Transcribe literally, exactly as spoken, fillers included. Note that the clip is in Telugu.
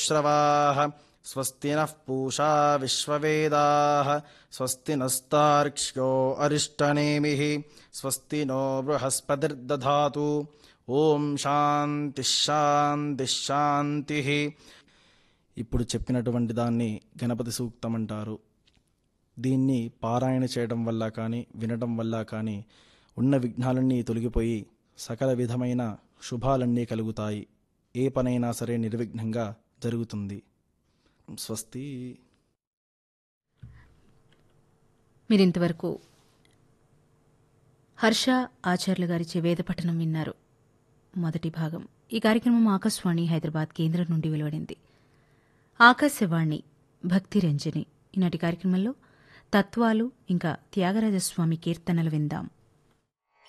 श्रवाः स्वस्ति नः पूषा विश्ववेदाः स्वस्ति नस्तार्क्ष्यो अरिष्टनेमिः स्वस्ति नो बृहस्पतिर्दधातु ఓం శాంతి శాంతి శాంతి. ఇప్పుడు చెప్పినటువంటి దాన్ని గణపతి సూక్తం అంటారు. దీన్ని పారాయణ చేయడం వల్ల కానీ వినడం వల్ల కానీ ఉన్న విఘ్నాలన్నీ తొలగిపోయి సకల విధమైన శుభాలన్నీ కలుగుతాయి. ఏ పనైనా సరే నిర్విఘ్నంగా జరుగుతుంది. స్వస్తి. మీరింతవరకు హర్ష ఆచార్యుల గారిచే వేద పఠనం విన్నారు. మొదటి భాగం. ఈ కార్యక్రమం ఆకాశవాణి హైదరాబాద్ కేంద్రం నుండి వెలువడింది. ఆకాశవాణి భక్తి రంజని ఈనాటి కార్యక్రమంలో తత్వాలు ఇంకా త్యాగరాజస్వామి కీర్తనలు విందాం.